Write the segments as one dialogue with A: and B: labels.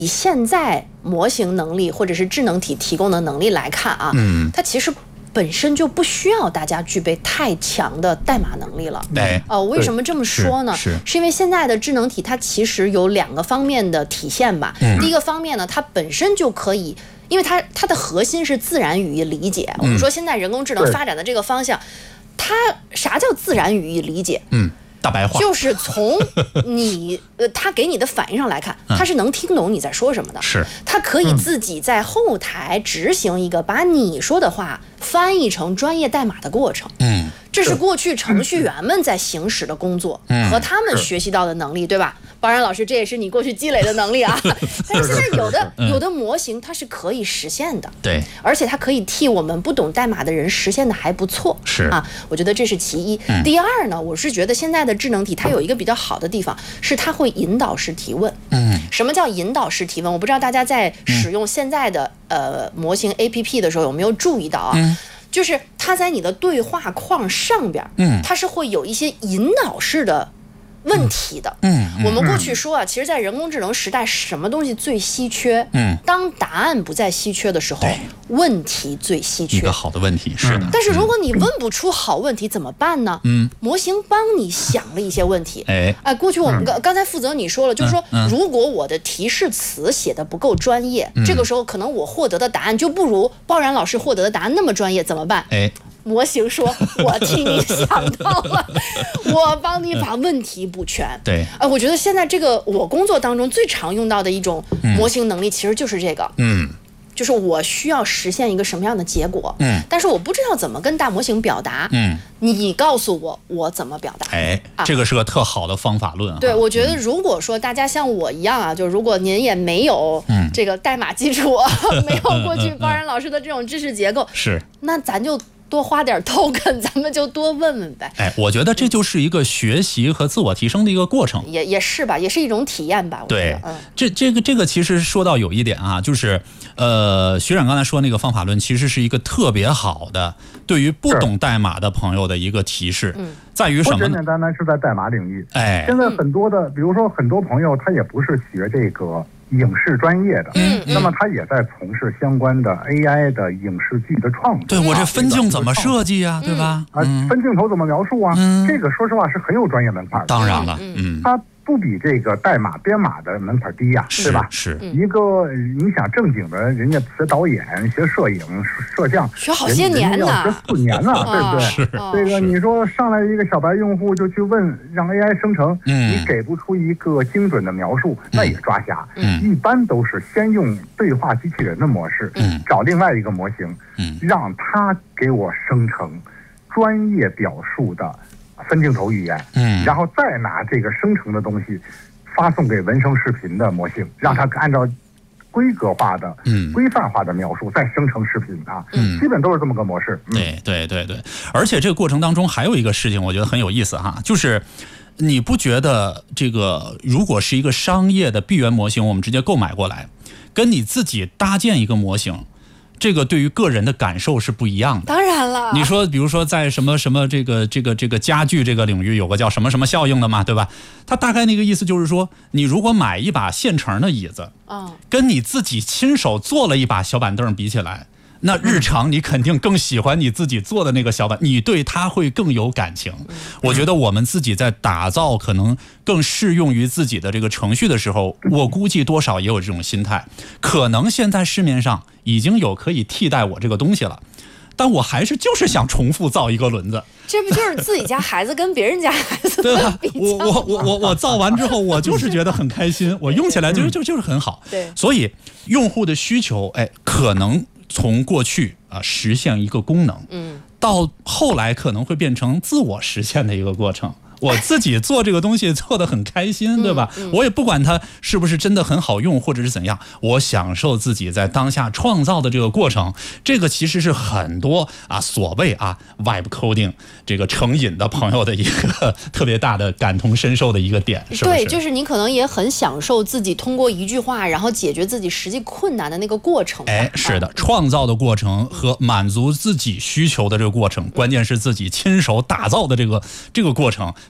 A: 以现在模型能力或者是智能体提供的能力来看啊，它其实本身就不需要大家具备太强的代码能力了。我为什么这么说呢？是因为现在的智能体它其实有2个方面的体现吧。第一个方面呢，它本身就可以，因为它的核心是自然语义理解。我们说现在人工智能发展的这个方向，它啥叫自然语义理解？
B: 大白话
A: 就是从你他给你的反应上来看，他是能听懂你在说什么的，是他可以自己在后台执行一个把你说的话翻译成专业代码的过程。这是过去程序员们在行使的工作和他们学习到的能力，对吧？包然老师，这也是你过去积累的能力啊。但是现在有的模型它是可以实现的，对，而且它可以替我们不懂代码的人实现的还不错，是啊，我觉得这是其一。第二呢，我是觉得现在的智能体它有一个比较好的地方，是它会引导式提问。什么叫引导式提问？我不知道大家在使用现在的模型 APP 的时候有没有注意到啊？就是它在你的对话框上边，它是会有一些引导式的问题的。我们过去说啊，其实在人工智能时代，什么东西最稀缺？当答案不再稀缺的时候，问题最稀缺。一个
B: 好的问题，是的。
A: 但是如果你问不出好问题怎么办呢？模型帮你想了一些问题。过去我们刚才负责你说了，就是说，如果我的提示词写的不够专业，这个时候可能我获得的答案就不如鲍然老师获得的答案那么专业，怎么办？模型说：“我替你想到了，我帮你把问题补全。”对，我觉得现在这个我工作当中最常用到的一种模型能力，其实就是这个。就是我需要实现一个什么样的结果，但是我不知道怎么跟大模型表达，你告诉我我怎么表达。
B: 这个是个特好的方法论。
A: 对，我觉得如果说大家像我一样啊，就如果您也没有这个代码基础，没有过去包然老师的这种知识结构，那咱就多花点 token， 咱们就多问问呗。
B: 我觉得这就是一个学习和自我提升的一个过程，
A: 也是吧，也是一种体验吧。
B: 对，这个其实说到有一点啊，就是学长刚才说那个方法论，其实是一个特别好的对于不懂代码的朋友的一个提示，在于什么呢？
C: 简简单单是在代码领域。现在很多的，比如说很多朋友他也不是学这个影视专业的，那么他也在从事相关的 AI 的影视剧的创作。
B: 对，我这分镜怎么设计啊，对吧？
C: 分镜头怎么描述啊？这个说实话是很有专业门槛的。
B: 当然了，
C: 它不比这个代码编码的门槛低呀，对吧？
B: 是
C: 一个你想正经的人家学导演、学摄影、摄像，
A: 学好些年呢，
C: 要学4年呢，对不对？这个你说上来一个小白用户就去问让 AI 生成，你给不出一个精准的描述，那也抓瞎。一般都是先用对话机器人的模式，找另外一个模型，让它给我生成专业表述的分镜头语言，然后再拿这个生成的东西发送给文声视频的模型，让它按照规格化的、规范化的描述再生成视频啊，基本都是这么个模式。
B: 对，而且这个过程当中还有一个事情，我觉得很有意思哈，就是你不觉得这个如果是一个商业的闭源模型，我们直接购买过来，跟你自己搭建一个模型，这个对于个人的感受是不一样的。
A: 当然了，
B: 你说比如说在什么这个家具这个领域有个叫什么效应的嘛，对吧？它大概那个意思就是说，你如果买一把现成的椅子，跟你自己亲手做了一把小板凳比起来，那日常你肯定更喜欢你自己做的那个小板，你对它会更有感情。我觉得我们自己在打造可能更适用于自己的这个程序的时候，我估计多少也有这种心态。可能现在市面上已经有可以替代我这个东西了，但我还是就是想重复造一个轮子。
A: 这不就是自己家孩子跟别人家孩子的比较？
B: 我造完之后，我就是觉得很开心，我用起来就是很好。对，所以用户的需求，可能从过去实现一个功能，到后来可能会变成自我实现的一个过程。我自己做这个东西做得很开心，对吧？我也不管它是不是真的很好用或者是怎样，我享受自己在当下创造的这个过程。这个其实是很多所谓Vibe Coding 这个成瘾的朋友的一个特别大的感同身受的一个点，是不是？
A: 对，就是你可能也很享受自己通过一句话然后解决自己实际困难的那个过程。
B: 是的，创造的过程和满足自己需求的这个过程，关键是自己亲手打造的这个过程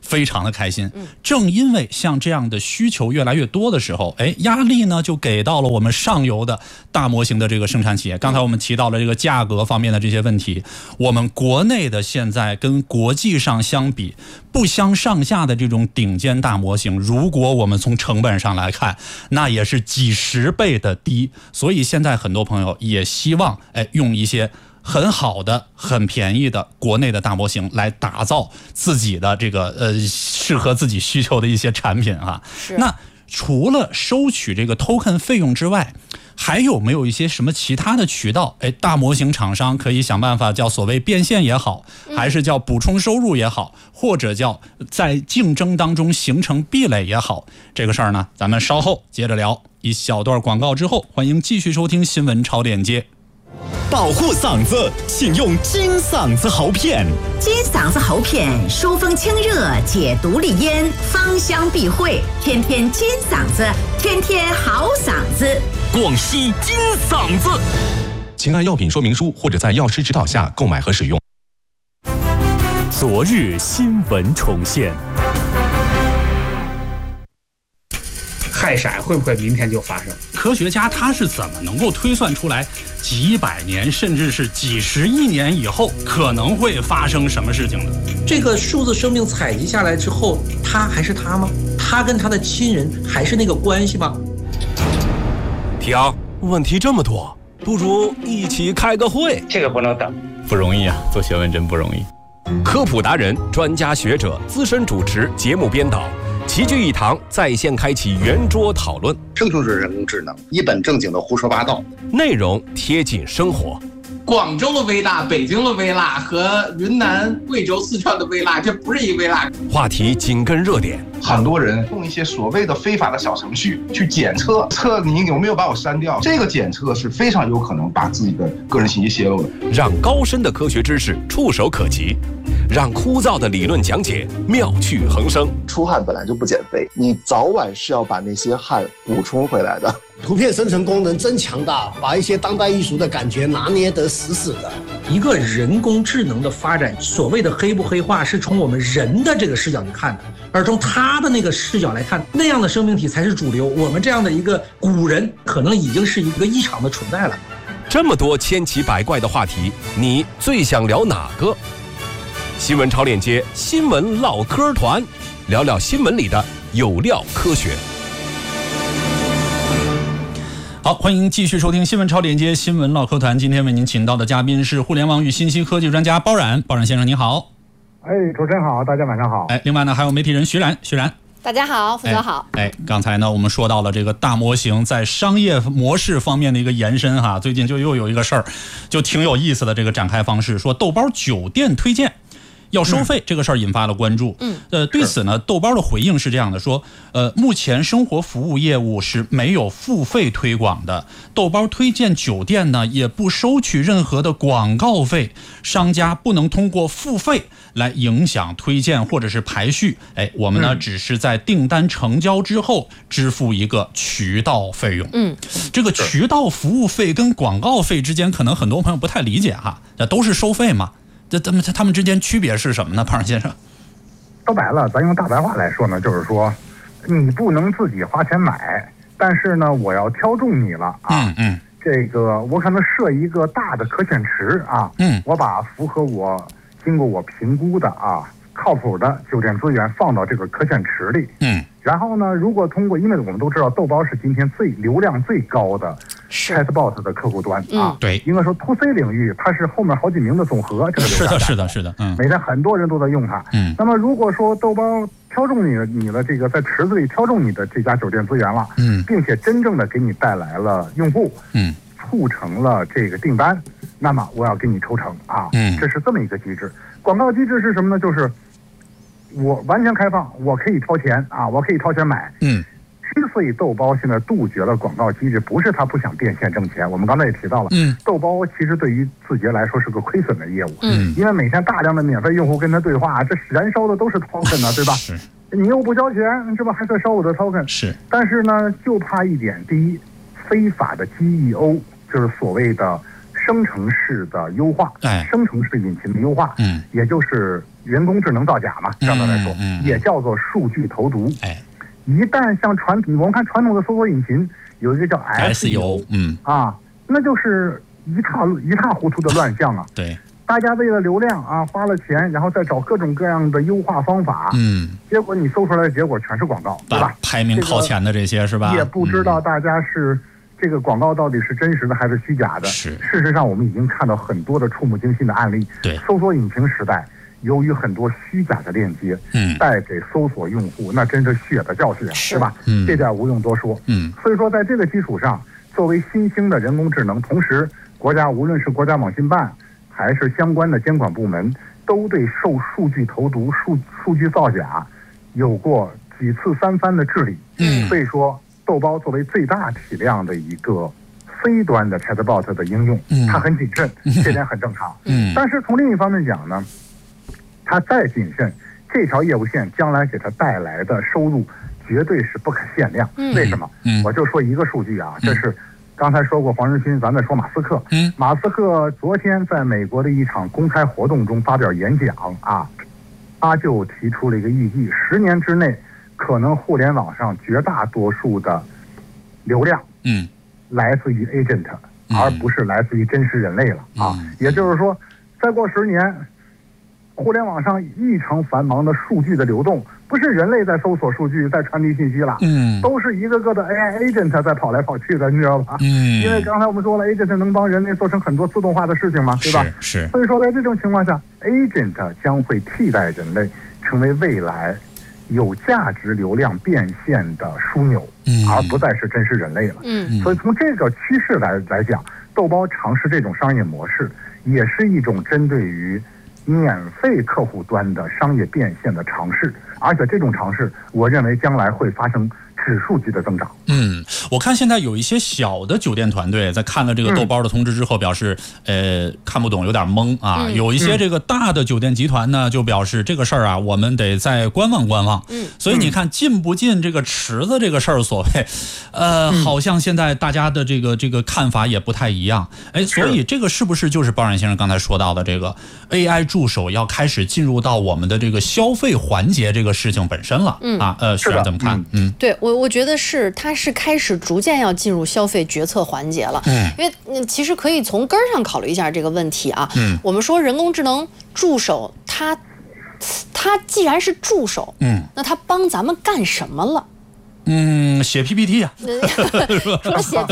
B: 非常的开心。正因为像这样的需求越来越多的时候，压力呢就给到了我们上游的大模型的这个生产企业。刚才我们提到了这个价格方面的这些问题，我们国内的现在跟国际上相比不相上下的这种顶尖大模型，如果我们从成本上来看，那也是几十倍的低。所以现在很多朋友也希望用一些很好的、很便宜的国内的大模型来打造自己的这个适合自己需求的一些产品啊。那除了收取这个 token 费用之外，还有没有一些什么其他的渠道？大模型厂商可以想办法叫所谓变现也好，还是叫补充收入也好，或者叫在竞争当中形成壁垒也好，这个事儿呢，咱们稍后接着聊。一小段广告之后，欢迎继续收听新闻超链接。
D: 保护嗓子，请用金嗓子喉片。
E: 金嗓子喉片疏风清热，解毒利咽，芳香避秽，天天金嗓子，天天好嗓子。
D: 广西金嗓子，请按药品说明书或者在药师指导下购买和使用。
F: 昨日新闻重现。
G: 氦闪会不会明天就发生？
B: 科学家他是怎么能够推算出来几百年甚至是几十亿年以后可能会发生什么事情的？
H: 这个数字生命采集下来之后，他还是他吗？他跟他的亲人还是那个关系吗？
F: 提昂，问题这么多，不如一起开个会。
G: 这个不能等，
F: 不容易啊，做学问真不容易。科普达人、专家学者、资深主持、节目编导齐聚一堂，在线开启圆桌讨论。
I: 生成式人工智能一本正经的胡说八道，
F: 内容贴近生活。
H: 广州的微辣、北京的微辣和云南、贵州、四川的微辣，这不是一微辣。
F: 话题紧跟热点。
C: 很多人用一些所谓的非法的小程序去检测你有没有把我删掉，这个检测是非常有可能把自己的个人信息泄露的。
F: 让高深的科学知识触手可及，让枯燥的理论讲解妙趣横生。
J: 出汗本来就不减肥，你早晚是要把那些汗补充回来的。
K: 图片生成功能真强大，把一些当代艺术的感觉拿捏得死死的。
H: 一个人工智能的发展，所谓的黑不黑化是从我们人的这个视角去看的，而从他的那个视角来看，那样的生命体才是主流。我们这样的一个古人，可能已经是一个异常的存在了。
F: 这么多千奇百怪的话题，你最想聊哪个？新闻超链接，新闻唠嗑团，聊聊新闻里的有料科学。
B: 好，欢迎继续收听新闻超链接新闻唠嗑团。今天为您请到的嘉宾是互联网与信息科技专家包冉。包冉先生您好。
C: 主持人好，大家晚上好。
B: 另外呢还有媒体人徐然。
A: 大家好，负责好。
B: 刚才呢我们说到了这个大模型在商业模式方面的一个延伸哈，最近就又有一个事儿就挺有意思的，这个展开方式说豆包酒店推荐要收费，这个事儿引发了关注。对此呢，豆包的回应是这样的，说，目前生活服务业务是没有付费推广的，豆包推荐酒店呢也不收取任何的广告费，商家不能通过付费来影响推荐或者是排序。我们呢只是在订单成交之后支付一个渠道费用。这个渠道服务费跟广告费之间，可能很多朋友不太理解哈，这都是收费嘛。他们之间区别是什么呢，胖先生？
C: 说白了，咱用大白话来说呢，就是说，你不能自己花钱买，但是呢，我要挑中你了啊。这个我可能设一个大的可选池啊。我把符合经过我评估的靠谱的酒店资源放到这个可选池里。然后呢，如果通过，因为我们都知道豆包是今天流量最高的 chatbot 的客户端
B: 对，
C: 应该说 to C 领域它是后面好几名的总和。这个
B: 是的，
C: 每天很多人都在用它。那么如果说豆包挑中你的这个在池子里挑中你的这家酒店资源了，并且真正的给你带来了用户，促成了这个订单，那么我要给你抽成啊。这是这么一个机制。广告机制是什么呢？就是我完全开放，我可以掏钱啊，我可以掏钱买。之所以豆包现在杜绝了广告机制，不是他不想变现挣钱，我们刚才也提到了，豆包其实对于字节来说是个亏损的业务，因为每天大量的免费用户跟他对话，这燃烧的都是 token 呢，对吧？你又不交钱，这不还在烧我的 token？
B: 是。
C: 但是呢，就怕一点，第一，非法的 GEO， 就是所谓的生成式的优化，生成式引擎的优化，也就是人工智能造假嘛，相对来说，也叫做数据投毒。一旦像我们看传统的搜索引擎有一个叫 SEO， 那就是一塌糊涂的乱象啊。
B: 对。
C: 大家为了流量啊，花了钱，然后再找各种各样的优化方法，结果你搜出来的结果全是广告，对吧？
B: 排名靠前的这些是吧？
C: 也不知道大家是这个广告到底是真实的还是虚假的。事实上，我们已经看到很多的触目惊心的案例。
B: 对，
C: 搜索引擎时代，由于很多虚假的链接，带给搜索用户那真是血的教训，对吧？这点无用多说。所以说，在这个基础上，作为新兴的人工智能，同时国家无论是国家网信办还是相关的监管部门，都对受数据投毒、数据造假有过几次三番的治理。所以说，豆包作为最大体量的一个非端的 chatbot 的应用，它很谨慎，这点很正常。但是从另一方面讲呢，它再谨慎，这条业务线将来给它带来的收入绝对是不可限量。为什么？我就说一个数据啊，这是。刚才说过黄仁勋，咱再说马斯克。马斯克昨天在美国的一场公开活动中发表演讲啊，他就提出了一个预计，10年之内，可能互联网上绝大多数的流量，来自于 agent，而不是来自于真实人类了啊。也就是说，再过10年，互联网上异常繁忙的数据的流动，不是人类在搜索数据、在传递信息了，都是一个个的 AI agent 在跑来跑去的，你知道吧？因为刚才我们说了 ，agent 能帮人类做成很多自动化的事情嘛，对吧？
B: 是。
C: 所以说，在这种情况下 ，agent 将会替代人类，成为未来有价值流量变现的枢纽，而不再是真实人类了。所以从这个趋势来讲，豆包尝试这种商业模式，也是一种针对于免费客户端的商业变现的尝试，而且这种尝试，我认为将来会发生指数级的增长。
B: 我看现在有一些小的酒店团队在看了这个豆包的通知之后，表示看不懂，有点懵啊。有一些这个大的酒店集团呢，就表示这个事儿啊，我们得再观望观望。所以你看进不进这个池子这个事儿，所谓好像现在大家的这个看法也不太一样。所以这个是不是就是包冉先生刚才说到的这个 AI 助手要开始进入到我们的这个消费环节这个事情本身了徐然怎么看？
A: 对，我觉得它是开始逐渐要进入消费决策环节了。因为其实可以从根儿上考虑一下这个问题啊。我们说人工智能助手，它既然是助手，那它帮咱们干什么了？
B: 写 PPT 啊，
A: 除了写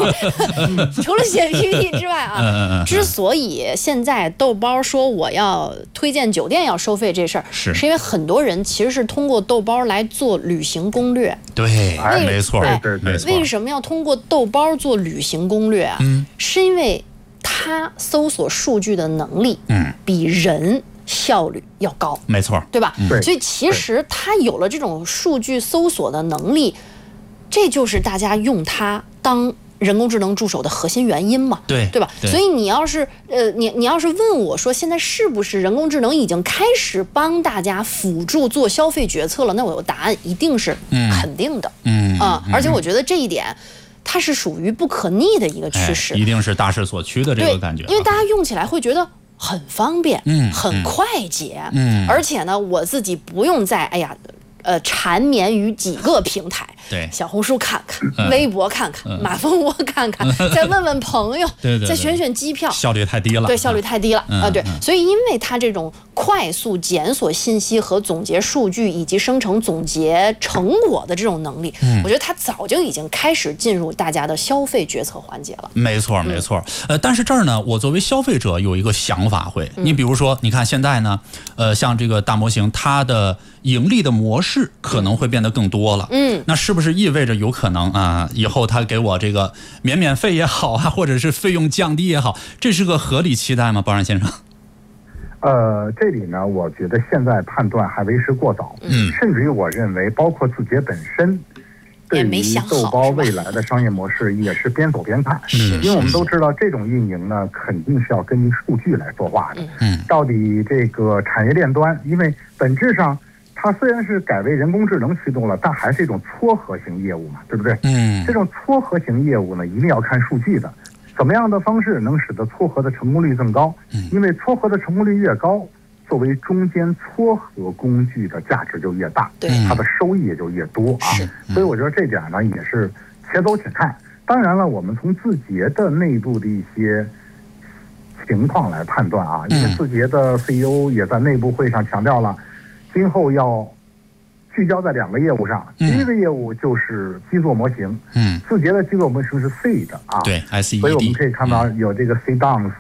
A: PPT 之外啊，之所以现在豆包说我要推荐酒店要收费这事儿，是因为很多人其实是通过豆包来做旅行攻略。
B: 对，没错，没错。
A: 为什么要通过豆包做旅行攻略啊？是因为它搜索数据的能力，比人效率要高，
B: 没错，
A: 对吧？所以其实它有了这种数据搜索的能力，这就是大家用它当人工智能助手的核心原因嘛，对吧？所以你要是你要是问我说现在是不是人工智能已经开始帮大家辅助做消费决策了，那我有答案一定是肯定的，而且我觉得这一点它是属于不可逆的一个趋势，
B: 一定是大势所趋的这个感觉，
A: 因为大家用起来会觉得很方便，很快捷，而且呢，我自己不用再缠绵于几个平台，
B: 对，
A: 小红书看看，微博看看，马蜂窝看看，再问问朋友，再选选机票，
B: 效率太低了，
A: 对，效率太低了对，所以因为它这种快速检索信息和总结数据以及生成总结成果的这种能力，我觉得它早就已经开始进入大家的消费决策环节了。
B: 没错，没错。但是这儿呢，我作为消费者有一个想法会，你比如说，你看现在呢，像这个大模型，它的盈利的模式可能会变得更多了。那是不是意味着有可能啊，以后它给我这个免费也好啊，或者是费用降低也好，这是个合理期待吗，包冉先生？
C: 这里呢，我觉得现在判断还为时过早。甚至于我认为，包括字节本身对于豆包未来的商业模式也是边走边看。因为我们都知道，这种运营呢，肯定是要根据数据来说话的。到底这个产业链端，因为本质上它虽然是改为人工智能驱动了，但还是一种撮合型业务嘛，对不对？这种撮合型业务呢，一定要看数据的。怎么样的方式能使得撮合的成功率更高？因为撮合的成功率越高， 作为中间撮合工具的价值就越大，
A: 对，
C: 它的收益也就越多啊。所以我觉得这点呢也是且走且看。当然了，我们从字节的内部的一些情况来判断啊，因为字节的 CEO 也在内部会上强调了，今后要聚焦在2个业务上。第一个业务就是基座模型，字节的基座模型是 Seed 啊，
B: 对 ，SEED，
C: 所以我们可以看到有这个 Seed Downs